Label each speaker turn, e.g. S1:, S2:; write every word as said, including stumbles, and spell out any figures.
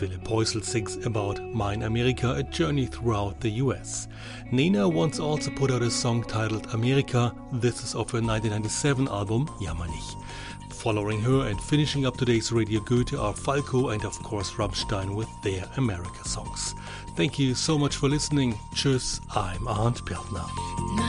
S1: Philipp Heusel sings about Mein Amerika, a journey throughout the U S. Nena once also put out a song titled Amerika. This is off her nineteen ninety-seven album Jammer nicht. Following her and finishing up today's Radio Goethe are Falco and of course Rammstein with their America songs. Thank you so much for listening. Tschüss, I'm Arndt Peltner.